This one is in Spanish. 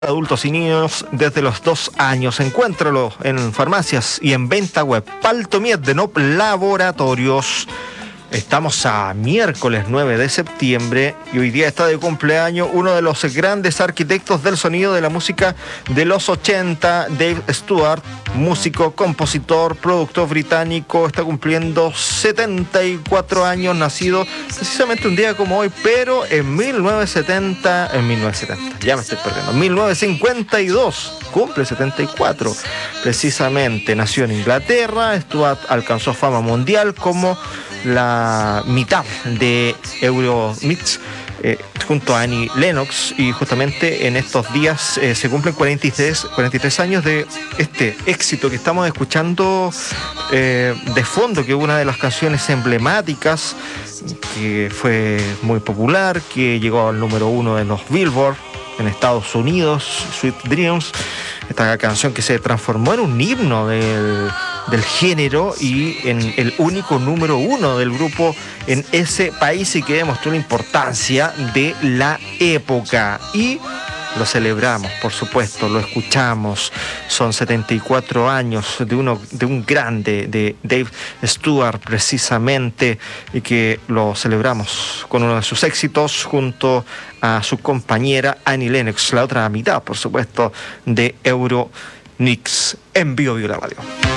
adultos y niños desde los 2 años. Encuéntralo en farmacias y en venta web. Paltomiet de Nop Laboratorios. Estamos a miércoles 9 de septiembre y hoy día está de cumpleaños uno de los grandes arquitectos del sonido de la música de los 80, Dave Stewart, músico, compositor, productor británico. Está cumpliendo 74 años, nacido precisamente un día como hoy, pero en 1970, ya me estoy perdiendo, en 1952, cumple 74, precisamente. Nació en Inglaterra. Stewart alcanzó fama mundial como la mitad de Eurodance junto a Annie Lennox, y justamente en estos días se cumplen 43 años de este éxito que estamos escuchando de fondo, que es una de las canciones emblemáticas, que fue muy popular, que llegó al número 1 de los Billboard en Estados Unidos, Sweet Dreams. Esta canción que se transformó en un himno del género y en el único número 1 del grupo en ese país, y que demostró la importancia de la época. Y lo celebramos, por supuesto, lo escuchamos. Son 74 años de un grande, de Dave Stewart, precisamente, y que lo celebramos con uno de sus éxitos junto a su compañera Annie Lennox, la otra mitad, por supuesto, de Eurodance, en Bio la Radio.